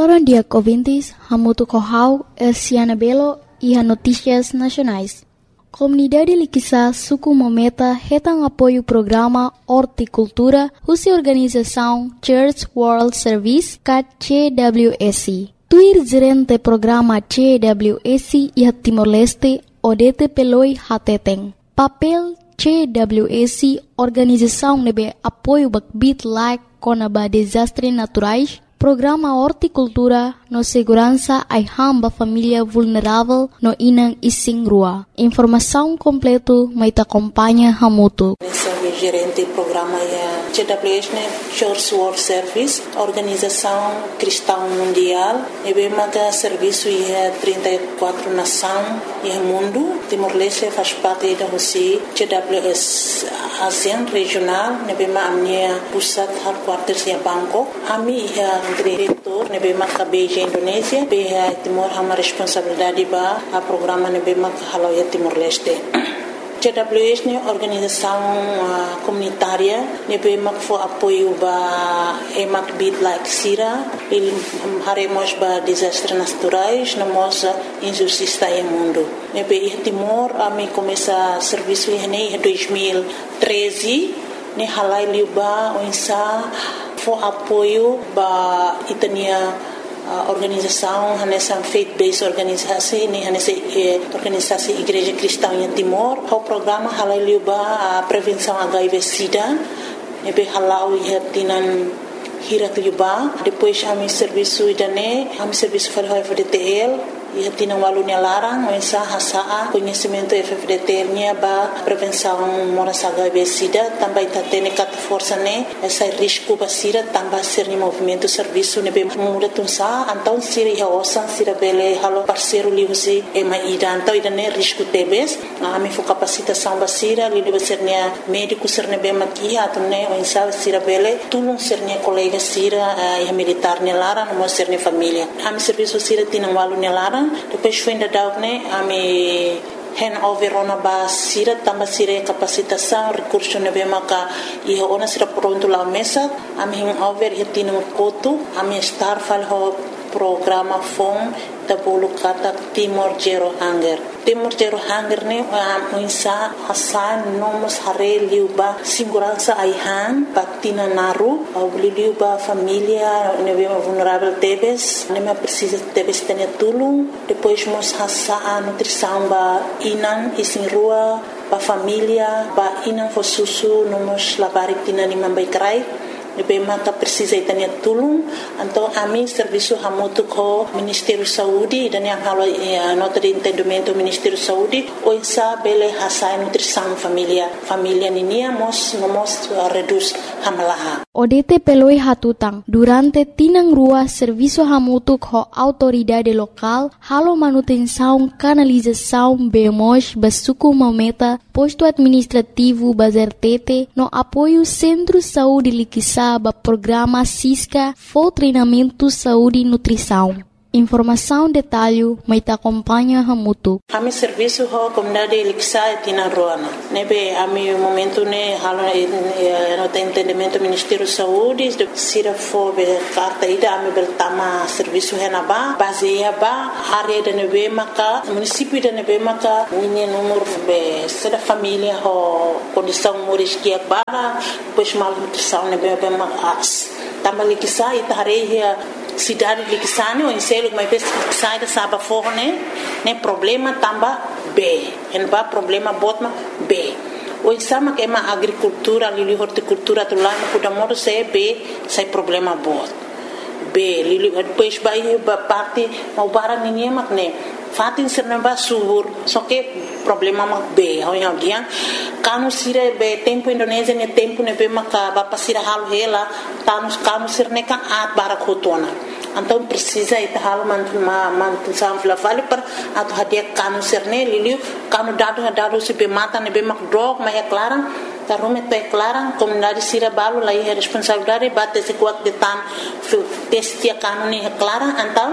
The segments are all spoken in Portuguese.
Agora, dia Covintis, Hamutu Kohau, Siana Belo e as notícias nacionais. Comunidade Liquiçá, Suku Mometa, retam apoio ao programa Horticultura, Russa Organização Church World Service, CWS. Tuir gerente programa CWS e Timor-Leste, Odete Peloi Hateteng. Papel CWS, organização nebe apoio bakbit like conaba desastres naturais, programa horticultura no segurança ai hamba família vulnerável no inang ising rua. Informação completo mai ta acompanha Hamutu. Gerente do programa é CWS, Church World Service, Organização Cristã Mundial, e bem que serviço é 34 nações e mundo. Timor-Leste faz parte da Rússia, CWS ASEAN regional, e bem a minha pusat headquarters é Bangkok. A minha diretor, e bem que Beijing Indonésia, bem Timor a uma responsabilidade para o programa e bem que halau é Timor-Leste. CWS é organização comunitária, que foi apoio para emak bit like Sira, ele haremos para desastres naturais, na nossa injustiça no mundo. Nebe Timor, a mim começa serviço em 2013, ne halai liuba onsa foi apoio para itania organização, nessa faith-based organização, nessa organização Igreja Cristã em Timor, o programa halal a prevenção HIV/SIDA, nebe halal ia tinan hirat liuba, depois a mi serviço idane, a mi serviço para FDTL, ia tinan walunya larang, mensa hasaa conhecimento FDTL nya ba prevenção morasa HIV/SIDA, também tatene kat força ne, essa risco basira também ser ni movimento serviço nebe muda tunsa, então siri ya osan sira bele halo parceiro liusi e maida, então idane risco tebes, a mi fo capacitação basira, liu ser nia médico ser nebe makia, atune mensa sira bele tulung ser nia colega sira e militar ne larang, mo ser ni família. A mi serviço sira tinan walunya larang, depois foi ainda daune a me handover ona ba sira tamba sira capacitação recurso nebe maka e ona sira pronto lá mesa a me handover e tino koto a me estar falho programa FON da bolo kata Timor Zero Hunger. Timor Zero Hunger ne muinsa hasan nomos hare liuba segurança aihan patina naru au liuba família nebe vulnerável tebes nema precisa tebes tenia tulung depois mos hasa nutrição ba inan isin rua ba família ba inan fo susu nomos labari tina ni mambai krai nebe mata precisa itania tulung então a mim serviço hamutu ko Ministério Saúde dan yang halo nota de entendimento Ministério Saúde o isa bele hasa nutrição família ninia mos reduz hamalaha. Odete peloi hatutang durante tinang rua serviço hamutu ko autoridade local halo manutenção canalização bemos basuku mometa posto administrativo bazertete no apoio Centro Saúde Liquiçá programa SISCA for treinamento saúde e nutrição. Informação detalhe mai ta acompanha Hamutu. A mi serviço ho comunidade Liquiçá e tina roana. Nebe a mi momento ne halo no entendimento Ministério Saúde de sira fo be carta ida a mi beltama serviço henaba baseia ba área de nebe maka município de nebe maka minha número be sira família ho condição moris que bara pois mal nutrição nebe be mas tama Liquiçá e tareia cidade de Liquiçá o enselo mas sai da saba forne ne problema tamba B en ba problema botma B o exama que é uma agricultura ali horticultura do lá no kuda modo se B sai problema bot B li depois vai parte mau bara ninguém mak ne fatin serna ba subur só que problema mak B hoya dia kanu sire be tempo Indonésia ne tempo ne be maka ba pasira hal hela kanu sirne ka at bara khotona então precisa ir hal mantusan flavali per atau hadia kanu sirne liliu kanu dado se be mata ne be mak drog ma clarang tarumet pe clarang comunidade sira balu lai responsabilidade bate se kuat de tan testia kanu ni clarang então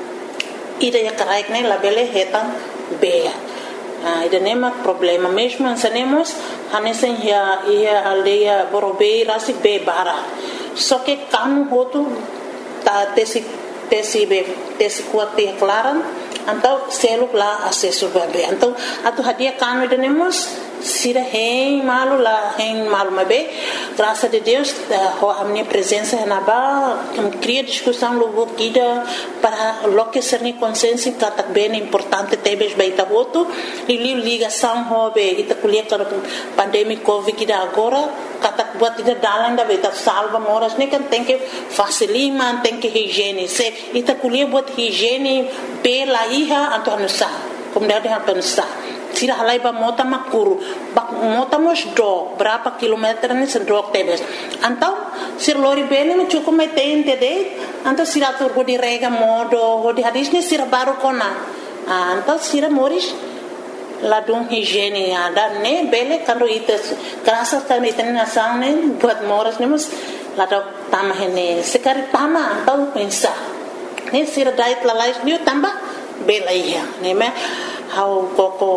ida ya karaik ne labele hetan be ida nema problema mesmo ansanemos hanesen ia aldeia borobei rasi be bara só que kanu hotu ta tesi tesi kuat te klaran então seluk lá acesso bebê então atu hadia kanu denemos sira hein malu mabe graças a Deus a minha presença na ba cria discussão logo kida para loque ser ni consciência que tá bem importante tebes baita voto e ligação hobe ita kulia para pandemia covid kida agora kata buat ida dalang da baita salva moras ne kan tem que facilima tem que higiene se ita kulia buat higiene pela iha antonusa como deve antonusa sira halai ba mota makuru ba mota mos do berapa kilometer ni sedok tebes antau sir lori bene me cukup metente de antau sira tur di rega modo di hadis ni sira baru kona antau sira moris ladung higiene ada ne bele kando ites kerasa kan iten nasang ne buat moras ne mus ladok tamah ne sekali tama antau pensa ne sira dait lalais ni tambah bela iya ne me how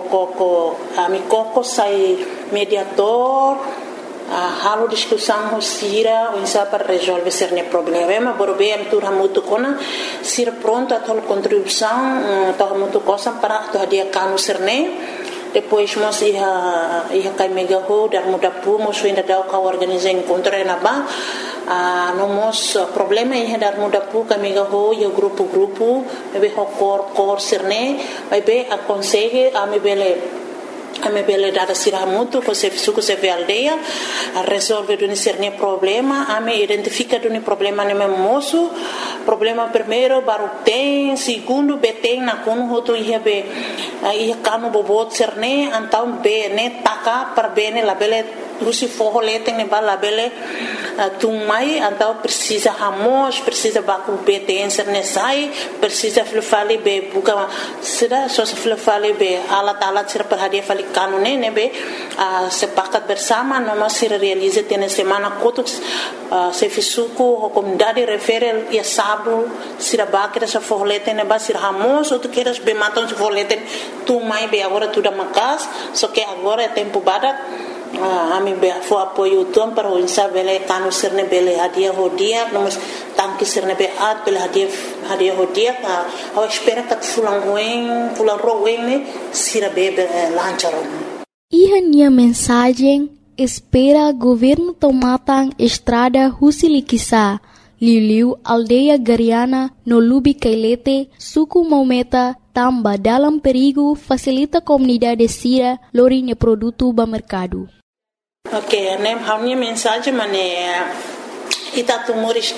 koko sai mediator halo discussão com Sira ou insa para resolver certo problema borbe am tur hamutu kona Sira pronto a toda contribuição to hamutu cosa para to dia kanu cerne depois mos ia kai mega ho dar muda pu mos ainda dá o organizar encontro na ba no mos problema ia dar muda pu kai mega ho e grupo be ho cor cerne vai be aconselhe a me bele dada sira muito com se suco se ve aldeia resolve do cerne problema a me identifica do problema no meu moço problema primeiro baru tem segundo beteng na kono hoto ia be ia kanu bobot cerne então be ne taka per bene la bele rusi forro leteng ne bala bele tumai então precisa hamos precisa baku beteng cerne sai precisa flufali be buka sida so flufali be alat sira perhadia fali kanu ne be sepakat bersama noma sira realize tene semana kotuk se fisuku comunidade referel ia sabu sira bakira sa forlete ne ba sira hamos ou tu queres be maton se forlete tu mai be agora tu da makas so que agora é tempo badak ami be fo apoio tom para o insa bele kanu sirne bele hadia hodia nomos tanki sirne be at bele hadia hodia a espera que fulan roen ne sira bebe lancharon Ihania mensagem espera governo tomatan estrada Husilikisa Liliu aldeia Gariana no Lubi Kailete suku Maumeta tamba dalam perigo facilita comunidade Sira lorinya produto ba mercado. Ok, nem a minha mensagem ita tu moris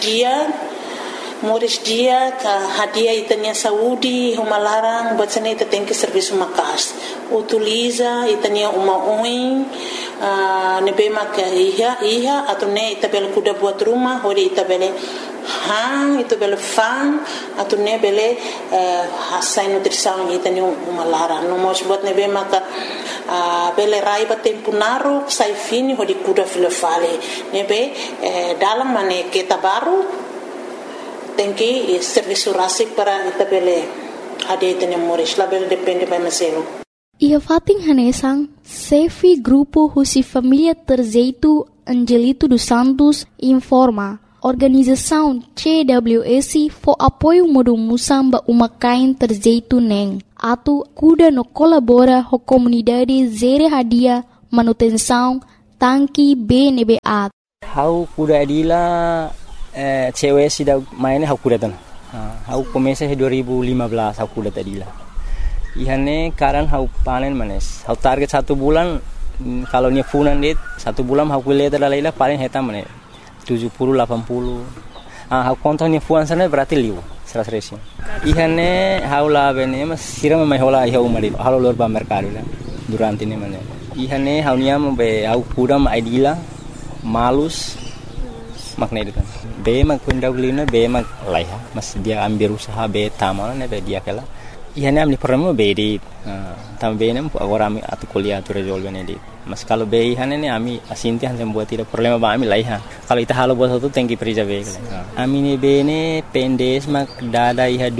dia ka hadia itanya saúde uma larang buat sana ita tem que serviço makas utiliza itanya uma oin nebe maka iha atau ne ita bel kuda buat rumah hori ita bele ita bele fan atau ne bele hasai nutrição itanya uma larang no mos buat nebe maka bele raiba tempo naro sai fini hori kuda filofale nebe dalam mane kita baru tem que serviço rásico para itabele hadia itanya moris label depende by maselo. Ia fating hanesang Sefi Grupo Husi Família Terzeito Angelito dos Santos informa organização CWS for apoio modo musamba umakain Terzeito neng atu kuda no colabora ho comunidade zere hadia manutenção tanki BNBA. How kuda adila cewek sudah mainnya aku datang. Aku komesa 2015 aku datang dila. Ihane karan aku panen manes. Aku target 1 bulan kalau nya funan dit 1 bulan aku lihat adalah paling heta manes 70 80. Aku kontonnya fuan sana berarti liu 100. Ihane aku lah bene mas siram mai hola iha umari. Halo lor ba mercado la durante ini manes. Ihane aku nya be aku kuda ma idila malus makna itu kan be mak kundaulina be mak laiha mas dia ambil usaha be tamana be dia kala ihane amni problema be di tambe nem agora ami atu kuliah tu resolve ne mas kalau be ihane ne ami asinti han buat tidak problema ba ami laiha kalau ita halo buat satu tengki perija be ami ne be ne pendes mak dada iha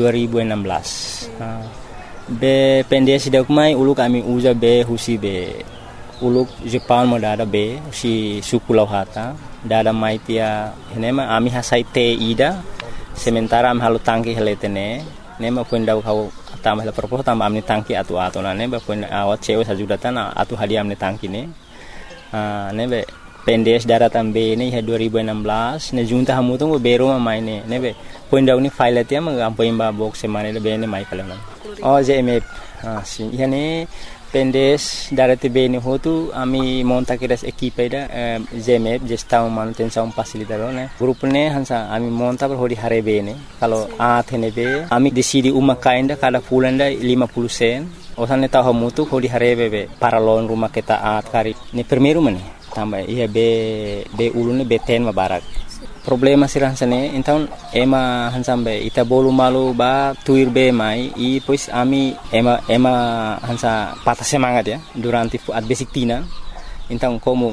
2016 be pendes dak mai uluk ami uja be husi be uluk Jepang mo dada be si suku lauhata dada mai tia henema ami hasai te ida sementara am halu tangki heletene nema puendau kau tambah la propos tambah amni tangki atu na neba puen awat cewe sajudatan atu hadiah amni tangki ne nebe pendes daratan be ne 2016 ne junta hamu tu bero mai ne nebe puendau ni file tia ma ampoin ba box semane le be ne mai kala JMF si yani pendes darate be ne hotu ami monta kiras equipe da JMF gestão manutenção facilitador ne grupo ne hansa ami monta per hodi hare be ne kalau athene be ami decidi uma kainda kada pulanda 50 sen osan ne tahu mutu hodi hare be para loan rumah kita kari ne primeiro mane tambah iya be ulune be ten ma barak problema sirah sane então ema hansambe ita bolu malu ba tuir be mai e pois ami ema hansa patah semangat ya durante at basic tina então como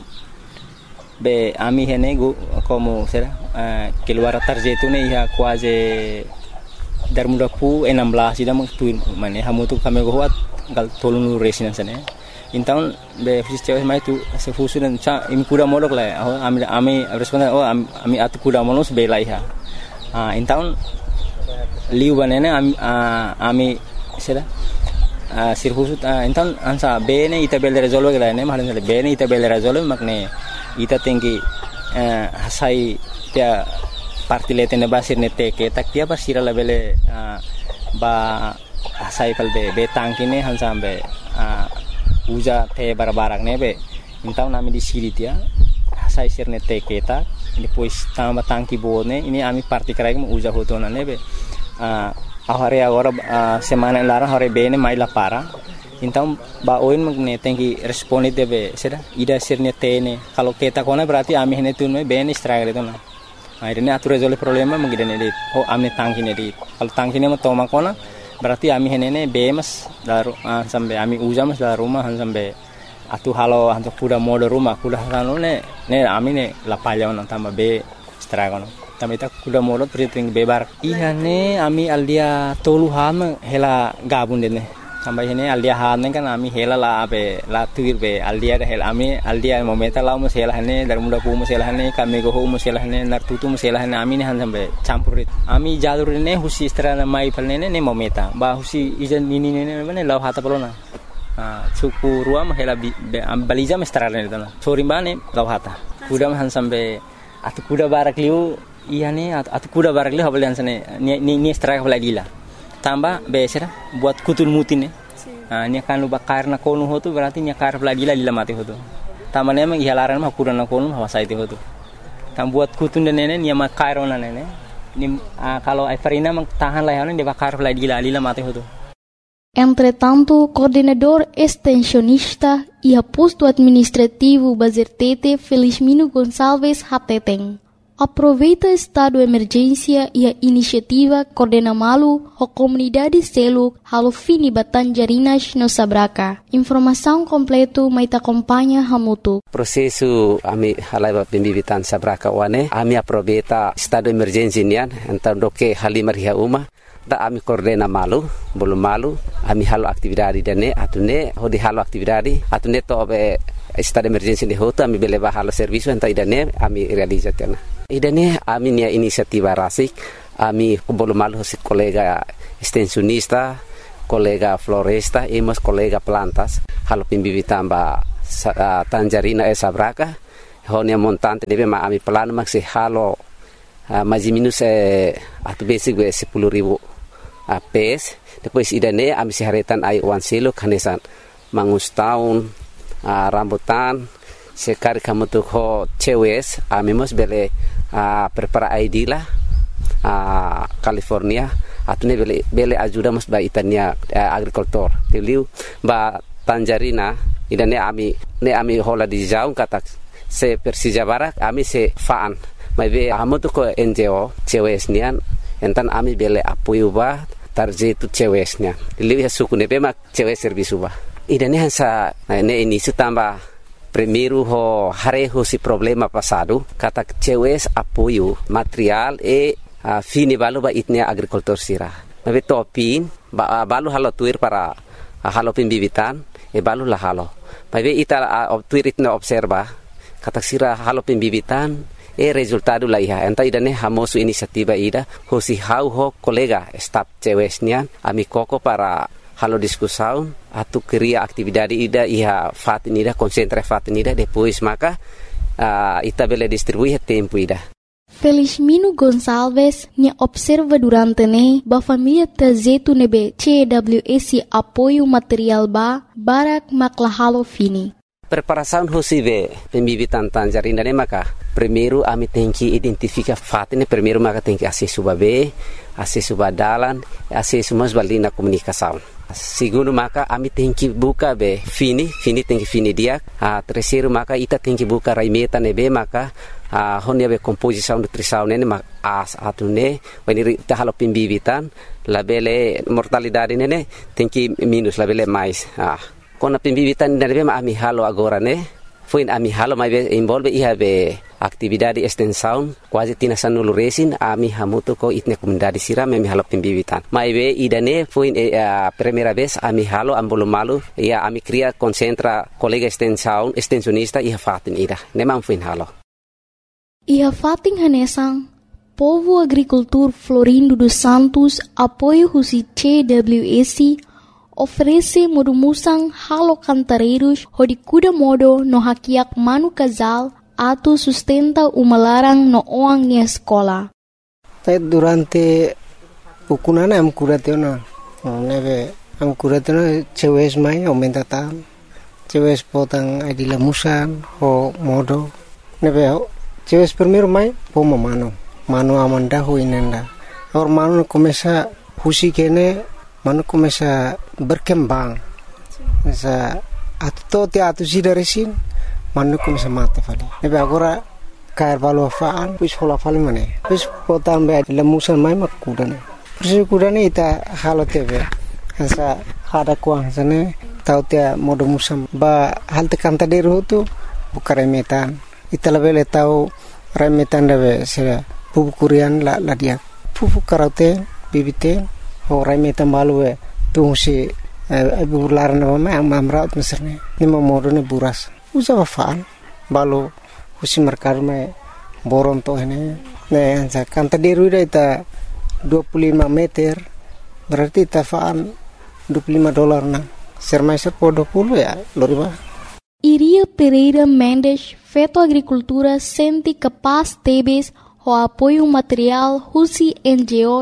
be ami hene como será keluar tarjetu ne ia quase dar muda pu 16 ida mang tuir mane hamu tu kami goat gal tolunu resina sane então be fisio mai tu se fusu dan cha imi kuda modok la ami responden ami atu kuda monos be la iha então liu banene ami sera sirfusu então ansa be ne ita bel resolve la ne mahan be ne ita bel resolve makne ita tinggi hasai tia parti letene basir ne teke tak tia basira la bele ba hasai pal be tangkine hansa be uja te barbarak nebe então nami di siri tia sai sirne te keta depois tamba tangki bone ini ami parti karai mo uja hotona nebe ahare agora semana lara hore bene mai la para então ba oin magne tengi responde debe seda ida sirne tene kalau keta kona berarti ami hene tun me bene stragre tona akhirnya atu resolve problema mengidene dit amne tangki ne dit kalau tangki ne mo toma kona berarti ami henene bemas daru sampai ami uja mas daru rumah sampai atu halo hantu kuda mode rumah kuda halo ne ami ne la palya on tamba be stragono tamita kuda mode priting bebar ihane ami aldia tolu ham hela gabun dene sampai hene aldia han kan ami hela la be la tuir be aldia hel ami aldia momenta la mo hela hane dar muda pu mo hela hane kami go mo hela hane nar tutu mo hela hane ami ne han sampai campurit ami jalur ne husi strana mai palne ne momenta ba husi ijan nini ne ne law hata palona suku ruam hela baliza mestrana ne tana sorimbane law hata kuda han sampai atu kuda barak liu ihane atu kuda barak liu habal sane ni straka baladila tambah besera buat kutul mutin nya kan lu bakar na konu hotu berarti nya kar peladila lila mati hotu tamane emang ihalaran mah kuran na konu hawa saiti hotu tam buat kutun dan nene nya makar ona nene ni kalau Everina mang tahan lah dia bakar peladila lila mati hotu. Entretanto, coordenador extensionista e posto administrativo Bazertete Felizmino Gonçalves Hateteng aproveita estado de emergência e a iniciativa Coordena Malu a comunidade selo halo fini Batanjarinas no Sabraca. Informação completo mai acompanha hamutu. Prosesu ami halai pembibitan Sabraca wane ami aproveita estado de emergência nian então doke halimar hia uma da ami Coordena Malu belum malu ami halo aktividade dane atune hodi halo aktividade atune to be estado de emergência de hoto ami beleva halo serviço então idane ami realizatena. Idane ami nia inisiativa rasik ami belum malu si kolega extensionista kolega floresta emos kolega plantas halo pembibitan ba Tanjarina Sabraca honia montante debe ma ami plan maksi halo maji minus atu basic 10,000 PS depois idane ami siharetan ai wan silo kanesan mangus tahun rambutan sekali kamu tuh ho cewes ami mos bele prepara ID lah California atune bele ajuda mos ba itania agrikultor teliu ba Tanjarina idane ami hola di jauh kata se Persija Barak ami se faan mai be amu tuh ko NGO cewes nian entan ami bele apoio ba tarjetu cewesnya teliu ya suku ne be mak cewes servisu ba idane hansa ne ini sutamba primeiro ho hareho si problema passado kata cewes apoio material fini balu ba itnia agricultor sira mabe topin balu halo tuir para halo pembibitan balu la halo mabe ita tuir itna observa kata sira halo pembibitan resultado la iha enta idane hamosu inisiativa ida hosi hau ho kolega staf cewesnian ami koko para halo discussão atu cria atividade ida iha fatin ida concentra fatin ida depois maka ita bele distribuir tempo ida. Felizmino Gonçalves ne observa durante ne ba família trazetu nebe CWS apoio material barak maklahalo fini. Preparação hosive pembibitan tanjarina ne maka primeiro ami tem que identificar fatin primeiro maka tem que acesso babe acesso badalan acesso mas balina comunicação. Segundo maka ami tem que buka be fini tem que fini dia. Terceiro maka ita tem que buka raimeta nebe maka honia be composição nutrição nene mak atune when ita halo pembibitan labele mortalidade nene tem que minus labele mais. Kona pembibitan nebe ami halo agora ne foi ami halo mai be involve iha be atividade extensão quase tina sanulu resin ami hamuto ko itne comunidade siram ami halo pembibitan mai be idane foi primeira vez ami halo ambolo malu ia ami cria concentra colega extensão extensionista iha fatin ida nemam foi halo iha fatin hanesang Povo Agricultor Florindo dos Santos apoio husi CWS oferece modumusang halo cantareiros hodi kuda modo no hakiak manu casal atau sustenta umalarang no oang ni escola. Durante pukunana am kuratena nebe am kuratena cewes mai aumenta tan cewes potang adila musan ho modo nebe cewes primeiro mai pomo mano amanda ho inenda or mano começa husi kene mano começa berkembang sa atto te atu sidaresin mano começa mate fali nebe agora cair valo faan pis hola fali mane pis potam be lemusan mai makudane pis kudane ita halo tebe sa hada kuang sane tau te modo musam ba hal te kanta deru tu bukare metan ita lebele tau remetan debe se pupu kurian la dia pupu karate bibite ho remetan balu tu si bular na ma amraut meserne ni modo ne buras usa faan balu husi merkar me boron to hene ne ansa kanta deru ita 25 meter berarti tafaan $25 na sermai serpo 20 ya loriba. Iria Pereira Mendes feto agricultura sente capaz tebes o apoio material husi NGO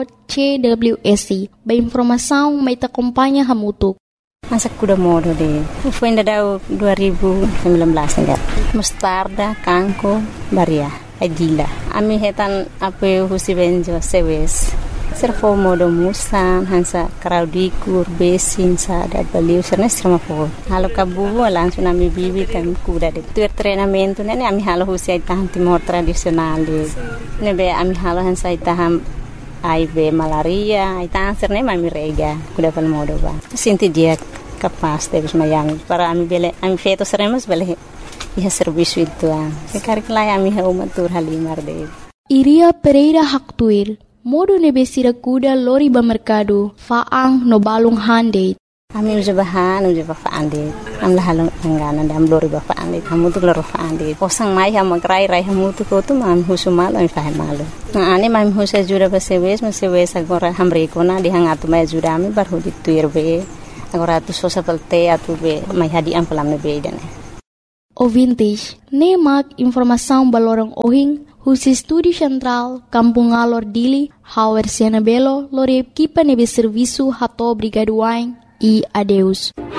CWS ba informação mai ta acompanha hamutuk. Masa kuda modo de foi ainda dau 2019 enggak mustarda kangko baria adila ami hetan apoio husi benjo sewes servo modo musan hansa kraudikur besin sada baliu serna strama po halo kabu langsung ami bibi kan kuda de tuer treinamento nene ami halo husi tahan timor tradisional de nebe ami halo hansa taham aibe malaria ita serne mami rega kuda pal modo ba sinti dia capaz de mayang para ami bele ami feto seremos bele ia serviço itu sekarang lai ami haumatur halimar de Iria Pereira Haktuir modo nebesira kuda lori ba mercado faang no balung hande ami uja faande am la halong angana dam lori ba faande kamu tu loro faande osang mai ham krai rai hamu tu ko tu mam husumal am fahe malu na ani mam husa jura ba sewes agora hamre kona di hangatu mai jura ami bar hudi tuirbe agora tu sosa pelte atu be mai hadi am pelam be dane Ouvintes, nemak informação balorang ohing husi Studi Central Kampung Alor Dili Hauer Siana Belo lori equipa nebe serviço hato brigaduain e adeus.